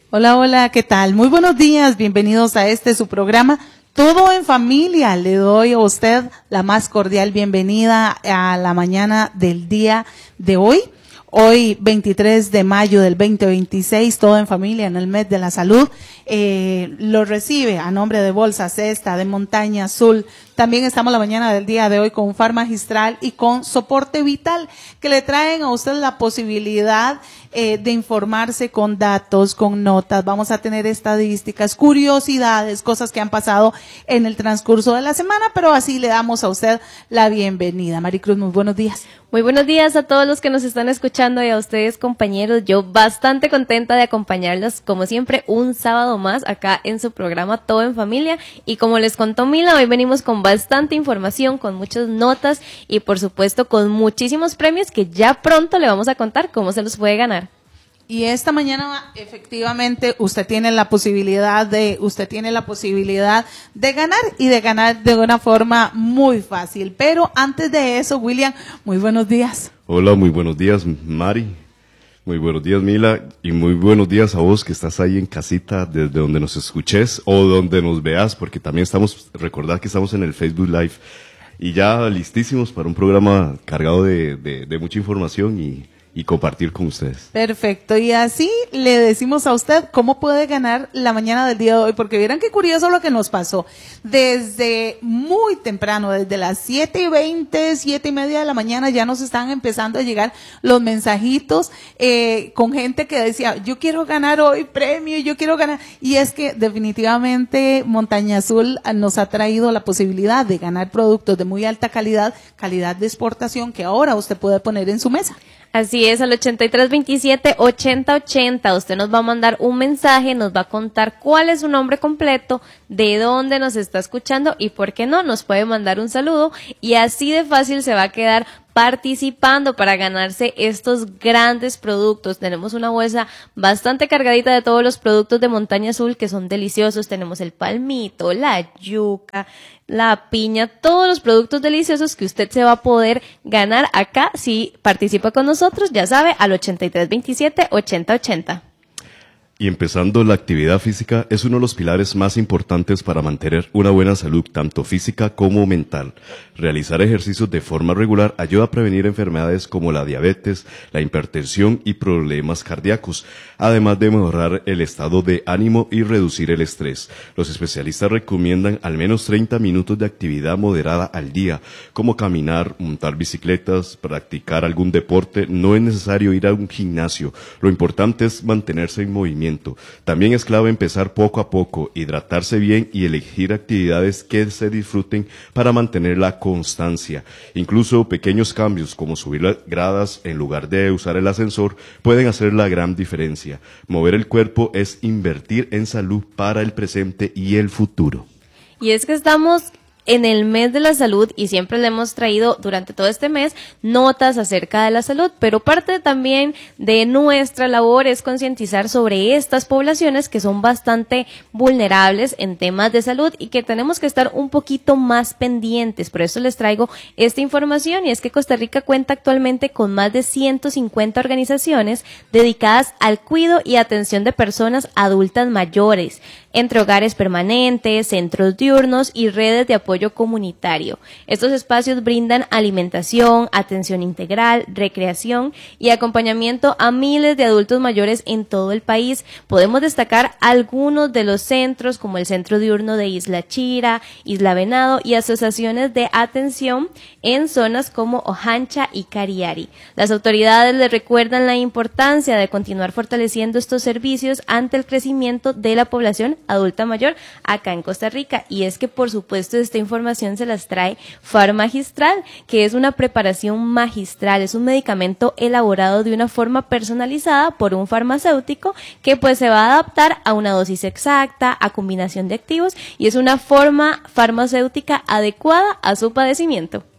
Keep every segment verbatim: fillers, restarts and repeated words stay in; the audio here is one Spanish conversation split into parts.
Hola, hola, ¿qué tal? Muy buenos días, bienvenidos a este su programa Todo en Familia. Le doy a usted la más cordial bienvenida a la mañana del día de hoy. Hoy, veintitrés de mayo del veinte veintiséis, Todo en Familia, en el mes de la salud, eh, lo recibe a nombre de Bolsa Cesta, de Montaña Azul. También estamos la mañana del día de hoy con Farmagistral y con Soporte Vital, que le traen a usted la posibilidad eh, de informarse con datos, con notas. Vamos a tener estadísticas, curiosidades, cosas que han pasado en el transcurso de la semana, pero así le damos a usted la bienvenida. Maricruz, muy buenos días. Muy buenos días a todos los que nos están escuchando y a ustedes, compañeros. Yo bastante contenta de acompañarlos, como siempre, un sábado más acá en su programa Todo en Familia. Y como les contó Mila, hoy venimos con bastante información, con muchas notas y, por supuesto, con muchísimos premios que ya pronto le vamos a contar cómo se los puede ganar. Y esta mañana, efectivamente, usted tiene la posibilidad de, usted tiene la posibilidad de ganar y de ganar de una forma muy fácil. Pero antes de eso, William, muy buenos días. Hola, muy buenos días, Mari. Muy buenos días, Mila. Y muy buenos días a vos que estás ahí en casita, desde donde nos escuches o donde nos veas, porque también estamos, recordad que estamos en el Facebook Live y ya listísimos para un programa cargado de, de, de mucha información y y compartir con ustedes. Perfecto, y así le decimos a usted cómo puede ganar la mañana del día de hoy, porque vieran qué curioso lo que nos pasó. Desde muy temprano, desde las siete y veinte, siete y media de la mañana, ya nos están empezando a llegar los mensajitos eh, con gente que decía, yo quiero ganar hoy premio, yo quiero ganar, y es que definitivamente Montaña Azul nos ha traído la posibilidad de ganar productos de muy alta calidad, calidad de exportación, que ahora usted puede poner en su mesa. Así es, al ochenta y tres veintisiete ochenta ochenta, usted nos va a mandar un mensaje, nos va a contar cuál es su nombre completo, de dónde nos está escuchando y por qué no, nos puede mandar un saludo y así de fácil se va a quedar participando para ganarse estos grandes productos. Tenemos una bolsa bastante cargadita de todos los productos de Montaña Azul que son deliciosos. Tenemos el palmito, la yuca, la piña, todos los productos deliciosos que usted se va a poder ganar acá si participa con nosotros, ya sabe, al ochenta y tres veintisiete ochenta ochenta. Y empezando, la actividad física es uno de los pilares más importantes para mantener una buena salud, tanto física como mental. Realizar ejercicios de forma regular ayuda a prevenir enfermedades como la diabetes, la hipertensión y problemas cardíacos, además de mejorar el estado de ánimo y reducir el estrés. Los especialistas recomiendan al menos treinta minutos de actividad moderada al día, como caminar, montar bicicletas, practicar algún deporte. No es necesario ir a un gimnasio, lo importante es mantenerse en movimiento. También es clave empezar poco a poco, hidratarse bien y elegir actividades que se disfruten para mantener la constancia. Incluso pequeños cambios como subir las gradas en lugar de usar el ascensor pueden hacer la gran diferencia. Mover el cuerpo es invertir en salud para el presente y el futuro. Y es que estamos en el mes de la salud y siempre le hemos traído durante todo este mes notas acerca de la salud, pero parte también de nuestra labor es concientizar sobre estas poblaciones que son bastante vulnerables en temas de salud y que tenemos que estar un poquito más pendientes. Por eso les traigo esta información y es que Costa Rica cuenta actualmente con más de ciento cincuenta organizaciones dedicadas al cuidado y atención de personas adultas mayores, entre hogares permanentes, centros diurnos y redes de apoyo comunitario. Estos espacios brindan alimentación, atención integral, recreación y acompañamiento a miles de adultos mayores en todo el país. Podemos destacar algunos de los centros como el Centro Diurno de Isla Chira, Isla Venado y asociaciones de atención en zonas como Ojancha y Cariari. Las autoridades les recuerdan la importancia de continuar fortaleciendo estos servicios ante el crecimiento de la población adulta mayor acá en Costa Rica. Y es que, por supuesto, esta información se las trae Farmagistral, que es una preparación magistral, es un medicamento elaborado de una forma personalizada por un farmacéutico que pues se va a adaptar a una dosis exacta, a combinación de activos y es una forma farmacéutica adecuada a su padecimiento.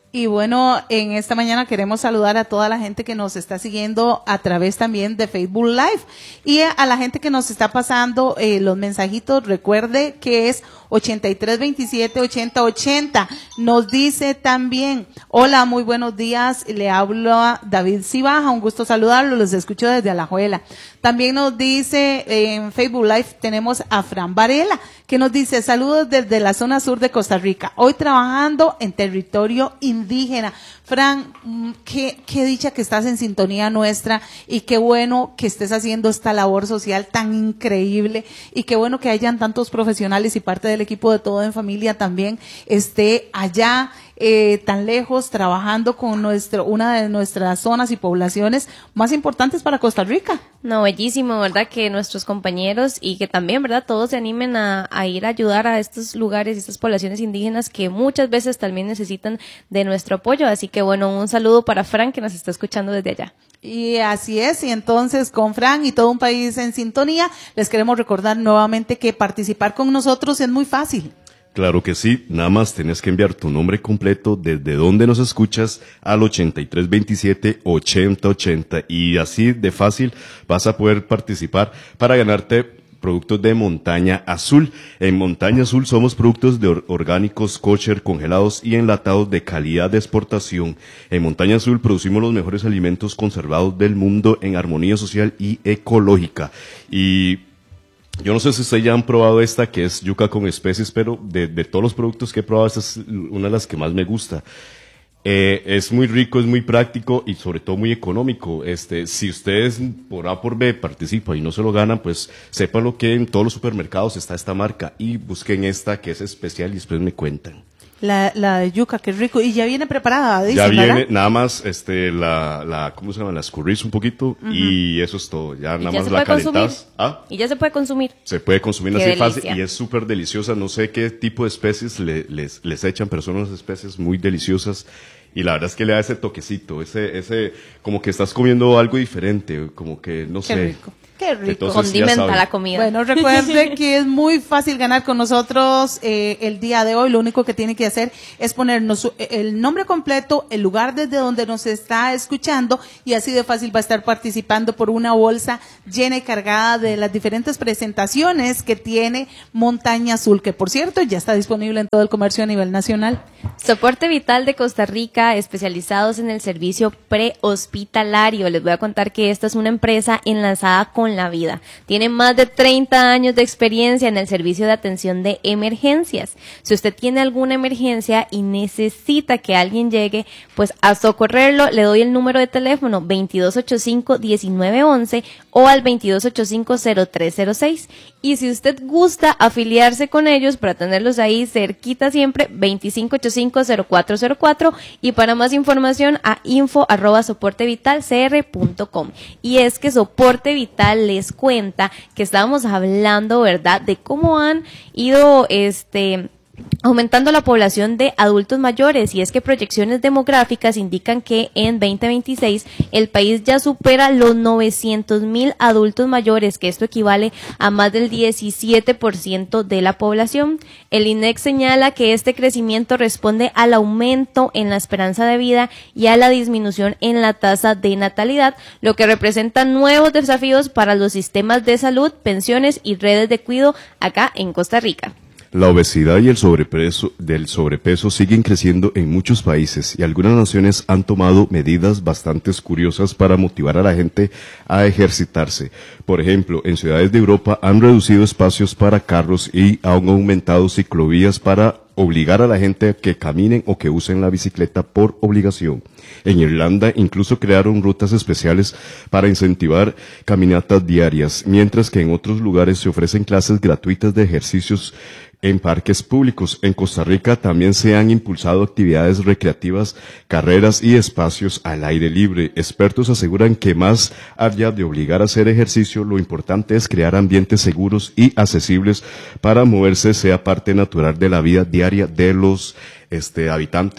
Y bueno, en esta mañana queremos saludar a toda la gente que nos está siguiendo a través también de Facebook Live y a la gente que nos está pasando eh, los mensajitos. Recuerde que es ochenta y tres veintisiete ochenta ochenta. Nos dice también, hola, muy buenos días, le hablo a David Cibaja, un gusto saludarlo, los escucho desde Alajuela. También nos dice eh, en Facebook Live tenemos a Fran Varela, que nos dice saludos desde la zona sur de Costa Rica, hoy trabajando en territorio indígena. Fran, qué, qué dicha que estás en sintonía nuestra y qué bueno que estés haciendo esta labor social tan increíble y qué bueno que hayan tantos profesionales y parte del equipo de Todo en Familia también esté allá eh, tan lejos trabajando con nuestro, una de nuestras zonas y poblaciones más importantes para Costa Rica. No, bellísimo, ¿verdad? Que nuestros compañeros y que también, ¿verdad? Todos se animen a, a ir a ayudar a estos lugares y estas poblaciones indígenas que muchas veces también necesitan de nuestro apoyo. Así que bueno, un saludo para Fran que nos está escuchando desde allá. Y así es, y entonces con Fran y todo un país en sintonía, les queremos recordar nuevamente que participar con nosotros es muy fácil. Claro que sí, nada más tenés que enviar tu nombre completo desde donde nos escuchas al ochenta y tres veintisiete ochenta ochenta y así de fácil vas a poder participar para ganarte productos de Montaña Azul. En Montaña Azul somos productos de or- orgánicos, kosher, congelados y enlatados de calidad de exportación. En Montaña Azul producimos los mejores alimentos conservados del mundo en armonía social y ecológica. Y yo no sé si ustedes ya han probado esta, que es yuca con especies, pero de, de todos los productos que he probado, esta es una de las que más me gusta. Eh, es muy rico, es muy práctico y sobre todo muy económico. Este, si ustedes por A por B participan y no se lo ganan, pues sepan lo que en todos los supermercados está esta marca y busquen esta que es especial y después me cuentan. La, la de yuca, qué rico. Y ya viene preparada, dicen, ya viene, ¿verdad? nada más, este, la, la, ¿cómo se llama? La escurrís un poquito uh-huh. y eso es todo. Ya nada ya más la calentás. ¿Ah? Y ya se puede consumir. Se puede consumir qué así delicia. Fácil y es súper deliciosa. No sé qué tipo de especies le, les, les echan, pero son unas especies muy deliciosas. Y la verdad es que le da ese toquecito, ese, ese, como que estás comiendo algo diferente, como que, no qué sé. Rico. Qué rico. Entonces, condimenta la comida. Bueno, recuerde que es muy fácil ganar con nosotros eh, el día de hoy. Lo único que tiene que hacer es ponernos su, el nombre completo, el lugar desde donde nos está escuchando y así de fácil va a estar participando por una bolsa llena y cargada de las diferentes presentaciones que tiene Montaña Azul, que por cierto ya está disponible en todo el comercio a nivel nacional. Soporte Vital de Costa Rica, especializados en el servicio prehospitalario. Les voy a contar que esta es una empresa enlazada con la vida. Tiene más de treinta años de experiencia en el servicio de atención de emergencias. Si usted tiene alguna emergencia y necesita que alguien llegue, pues a socorrerlo, le doy el número de teléfono veintidós ochenta y cinco diecinueve once o al veintidós ochenta y cinco cero tres cero seis. Y si usted gusta afiliarse con ellos para tenerlos ahí cerquita siempre, veinticinco ochenta y cinco cero cuatro cero cuatro y para más información a info arroba soporte vital c r punto com. Y es que Soporte Vital les cuenta que estábamos hablando, ¿verdad?, de cómo han ido este aumentando la población de adultos mayores, y es que proyecciones demográficas indican que en veinte veintiséis el país ya supera los novecientos mil adultos mayores, que esto equivale a más del diecisiete por ciento de la población. El I N E C señala que este crecimiento responde al aumento en la esperanza de vida y a la disminución en la tasa de natalidad, lo que representa nuevos desafíos para los sistemas de salud, pensiones y redes de cuidado acá en Costa Rica. La obesidad y el sobrepeso, del sobrepeso siguen creciendo en muchos países y algunas naciones han tomado medidas bastante curiosas para motivar a la gente a ejercitarse. Por ejemplo, en ciudades de Europa han reducido espacios para carros y han aumentado ciclovías para obligar a la gente a que caminen o que usen la bicicleta por obligación. En Irlanda incluso crearon rutas especiales para incentivar caminatas diarias, mientras que en otros lugares se ofrecen clases gratuitas de ejercicios en parques públicos. En Costa Rica también se han impulsado actividades recreativas, carreras y espacios al aire libre. Expertos aseguran que más allá de obligar a hacer ejercicio, lo importante es crear ambientes seguros y accesibles para moverse sea parte natural de la vida diaria de los este, habitantes.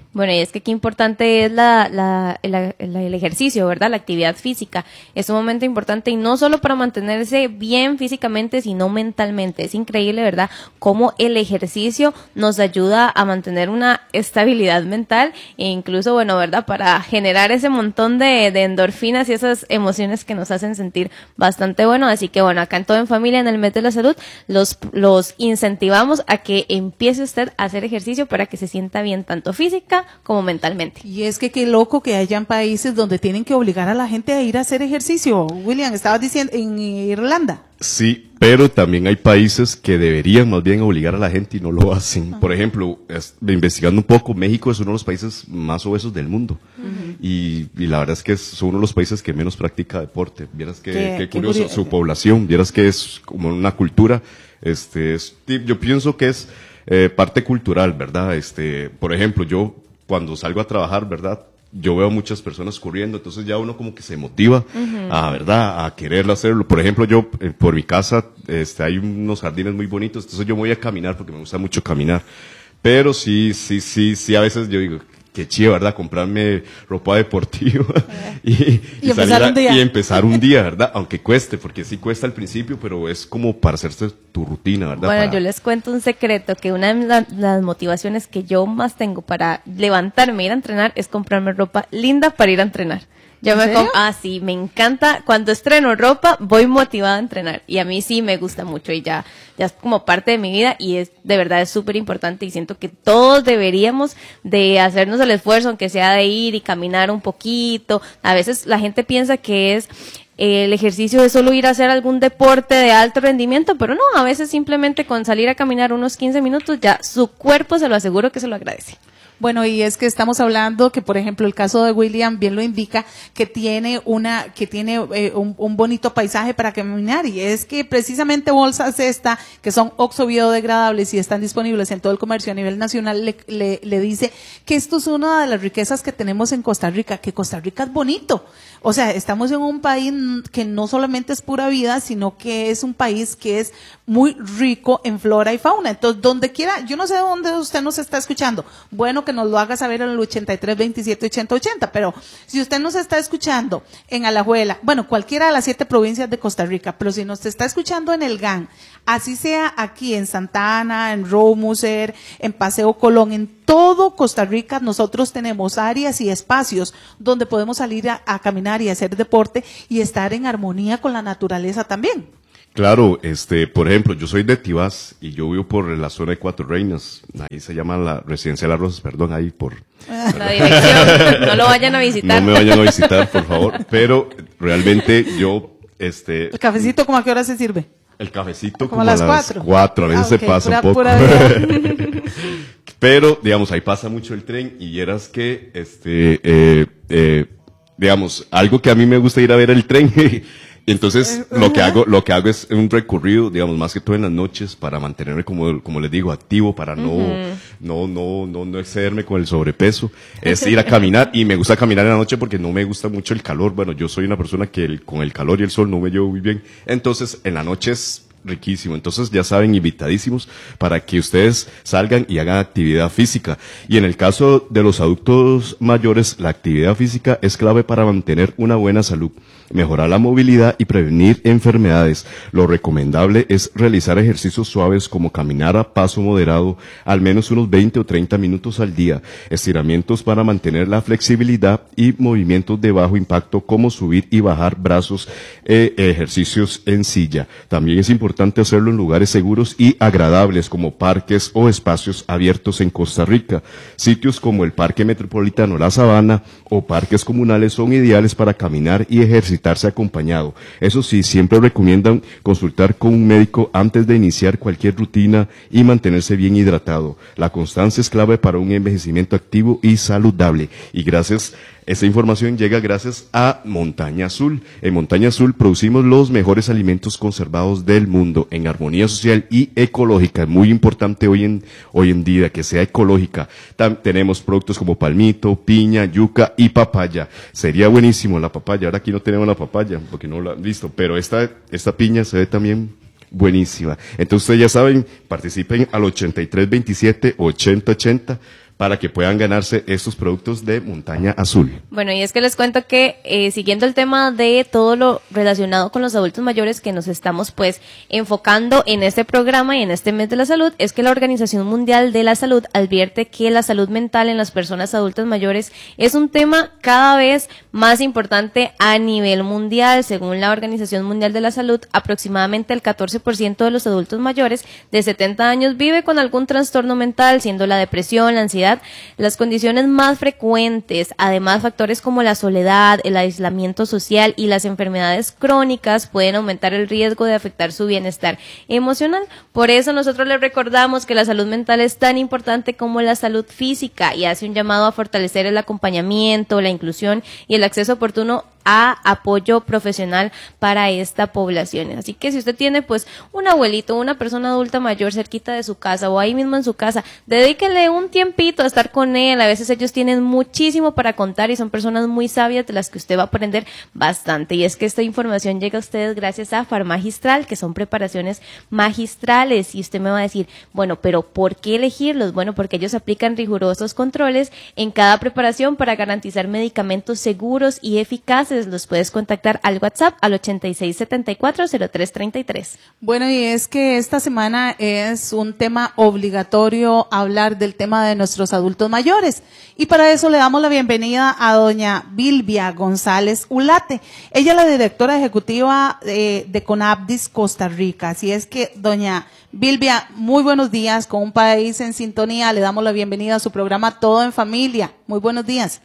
Bueno, y es que qué importante es la, la, la, la, el ejercicio, ¿verdad? La actividad física. Es un momento importante y no solo para mantenerse bien físicamente, sino mentalmente. Es increíble, ¿verdad? Cómo el ejercicio nos ayuda a mantener una estabilidad mental e incluso, bueno, ¿verdad? Para generar ese montón de, de endorfinas y esas emociones que nos hacen sentir bastante bueno. Así que, bueno, acá en Todo en Familia, en el mes de la salud, los, los incentivamos a que empiece usted a hacer ejercicio para que se sienta bien tanto física como mentalmente. Y es que qué loco que hayan países donde tienen que obligar a la gente a ir a hacer ejercicio. William, estabas diciendo en Irlanda. Sí, pero también hay países que deberían más bien obligar a la gente y no lo hacen. Uh-huh. Por ejemplo, es, investigando un poco, México es uno de los países más obesos del mundo. Uh-huh. y, y la verdad es que es uno de los países que menos practica deporte. Vieras que, qué, qué curioso, qué su población, vieras que es como una cultura, este, es, yo pienso que es eh, parte cultural, ¿verdad? Este, por ejemplo, yo cuando salgo a trabajar, ¿verdad? Yo veo muchas personas corriendo, entonces ya uno como que se motiva uh-huh. a, ¿verdad? A quererlo hacerlo. Por ejemplo, yo, eh, por mi casa, este, hay unos jardines muy bonitos, entonces yo me voy a caminar porque me gusta mucho caminar. Pero sí, sí, sí, sí, a veces yo digo, qué chido, ¿verdad? Comprarme ropa deportiva y, y, y, empezar a, un día. y empezar un día, ¿verdad? Aunque cueste, porque sí cuesta al principio, pero es como para hacerse tu rutina, ¿verdad? Bueno, para... yo les cuento un secreto, que una de la, las motivaciones que yo más tengo para levantarme e ir a entrenar es comprarme ropa linda para ir a entrenar. Yo me com- ah, sí, me encanta. Cuando estreno ropa, voy motivada a entrenar. Y a mí sí me gusta mucho y ya, ya es como parte de mi vida y es, de verdad es súper importante y siento que todos deberíamos de hacernos el esfuerzo, aunque sea de ir y caminar un poquito. A veces la gente piensa que es, eh, el ejercicio es solo ir a hacer algún deporte de alto rendimiento, pero no, a veces simplemente con salir a caminar unos quince minutos ya su cuerpo se lo aseguro que se lo agradece. Bueno, y es que estamos hablando que, por ejemplo, el caso de William bien lo indica, que tiene una, que tiene eh, un, un bonito paisaje para caminar, y es que precisamente bolsas esta, que son oxo-biodegradables y están disponibles en todo el comercio a nivel nacional, le, le, le dice que esto es una de las riquezas que tenemos en Costa Rica, que Costa Rica es bonito. O sea, estamos en un país que no solamente es pura vida, sino que es un país que es muy rico en flora y fauna. Entonces, donde quiera, yo no sé dónde usted nos está escuchando. Bueno, que nos lo haga saber en el ochenta y tres, veintisiete, ochenta, ochenta, pero si usted nos está escuchando en Alajuela, bueno, cualquiera de las siete provincias de Costa Rica, pero si nos está escuchando en el G A N, así sea aquí en Santa Ana, en Romuser, en Paseo Colón, en todo Costa Rica, nosotros tenemos áreas y espacios donde podemos salir a, a caminar y hacer deporte y estar en armonía con la naturaleza también. Claro, este, por ejemplo, yo soy de Tibás y yo vivo por la zona de Cuatro Reinas, ahí se llama la Residencia de las Rosas, perdón, ahí por... La dirección, no lo vayan a visitar. No me vayan a visitar, por favor, pero realmente yo, este... ¿El cafecito como a qué hora se sirve? El cafecito como, como a las cuatro. cuatro, a veces ah, okay, se pasa pura, un poco. Pura pero, digamos, ahí pasa mucho el tren y vieras que, este, eh, eh, digamos, algo que a mí me gusta ir a ver el tren... Entonces, lo que hago, lo que hago es un recorrido, digamos, más que todo en las noches, para mantenerme, como, como les digo, activo, para no, uh-huh. no, no, no, no excederme con el sobrepeso. Es ir a caminar, y me gusta caminar en la noche porque no me gusta mucho el calor. Bueno, yo soy una persona que el, con el calor y el sol no me llevo muy bien. Entonces, en la noche es riquísimo. Entonces, ya saben, invitadísimos para que ustedes salgan y hagan actividad física. Y en el caso de los adultos mayores, la actividad física es clave para mantener una buena salud, mejorar la movilidad y prevenir enfermedades. Lo recomendable es realizar ejercicios suaves como caminar a paso moderado, al menos unos veinte o treinta minutos al día, estiramientos para mantener la flexibilidad y movimientos de bajo impacto como subir y bajar brazos, eh, ejercicios en silla. También es importante hacerlo en lugares seguros y agradables como parques o espacios abiertos en Costa Rica. Sitios como el Parque Metropolitano La Sabana o parques comunales son ideales para caminar y ejercitarse acompañado. Eso sí, siempre recomiendan consultar con un médico antes de iniciar cualquier rutina y mantenerse bien hidratado. La constancia es clave para un envejecimiento activo y saludable. Y gracias Esta información llega gracias a Montaña Azul. En Montaña Azul producimos los mejores alimentos conservados del mundo en armonía social y ecológica. Es muy importante hoy en, hoy en día que sea ecológica. Tam, tenemos productos como palmito, piña, yuca y papaya. Sería buenísimo la papaya. Ahora aquí no tenemos la papaya porque no la han visto, pero esta, esta piña se ve también buenísima. Entonces ustedes ya saben, participen al ochenta y tres veintisiete ochenta ochenta para que puedan ganarse estos productos de Montaña Azul. Bueno, y es que les cuento que eh, siguiendo el tema de todo lo relacionado con los adultos mayores que nos estamos pues enfocando en este programa y en este mes de la salud, es que la Organización Mundial de la Salud advierte que la salud mental en las personas adultas mayores es un tema cada vez más importante a nivel mundial. Según la Organización Mundial de la Salud, aproximadamente el catorce por ciento de los adultos mayores de setenta años vive con algún trastorno mental, siendo la depresión, la ansiedad las condiciones más frecuentes. Además, factores como la soledad, el aislamiento social y las enfermedades crónicas pueden aumentar el riesgo de afectar su bienestar emocional. Por eso nosotros les recordamos que la salud mental es tan importante como la salud física y hace un llamado a fortalecer el acompañamiento, la inclusión y el acceso oportuno a apoyo profesional para esta población. Así que si usted tiene pues un abuelito, una persona adulta mayor cerquita de su casa o ahí mismo en su casa, dedíquele un tiempito a estar con él. A veces ellos tienen muchísimo para contar y son personas muy sabias de las que usted va a aprender bastante. Y es que esta información llega a ustedes gracias a Farmagistral, que son preparaciones magistrales. Y usted me va a decir, bueno, pero ¿por qué elegirlos? Bueno, porque ellos aplican rigurosos controles en cada preparación para garantizar medicamentos seguros y eficaces. Los puedes contactar al WhatsApp al ochenta y seis setenta y cuatro cero tres treinta y tres. Bueno, y es que esta semana es un tema obligatorio hablar del tema de nuestros adultos mayores. Y para eso le damos la bienvenida a doña Bilbia González Ulate. Ella es la directora ejecutiva de, de CONAPDIS Costa Rica. Así es que, doña Bilbia, muy buenos días. Con un país en sintonía, le damos la bienvenida a su programa Todo en Familia. Muy buenos días.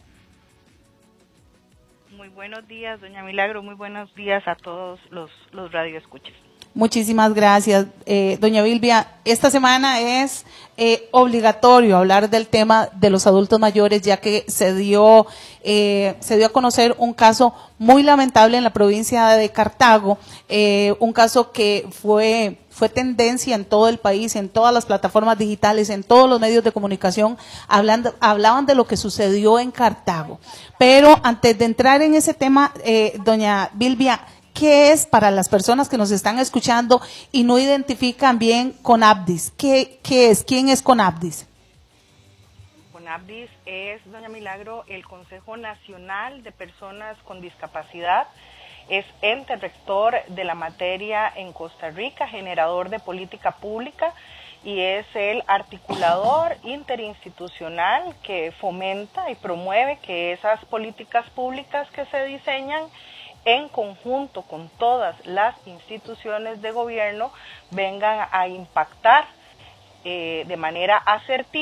Buenos días, doña Milagro, muy buenos días a todos los, los radioescuchas. Muchísimas gracias, eh, doña Bilbia. Esta semana es eh, obligatorio hablar del tema de los adultos mayores, ya que se dio, eh, se dio a conocer un caso muy lamentable en la provincia de Cartago, eh, un caso que fue fue tendencia en todo el país, en todas las plataformas digitales, en todos los medios de comunicación, hablando, hablaban de lo que sucedió en Cartago. Pero antes de entrar en ese tema, eh, doña Bilbia, ¿qué es para las personas que nos están escuchando y no identifican bien CONAPDIS? ¿Qué, qué es? ¿Quién es CONAPDIS? CONAPDIS es, doña Milagro, el Consejo Nacional de Personas con Discapacidad. Es ente rector de la materia en Costa Rica, generador de política pública y es el articulador interinstitucional que fomenta y promueve que esas políticas públicas que se diseñan en conjunto con todas las instituciones de gobierno vengan a impactar eh, de manera asertiva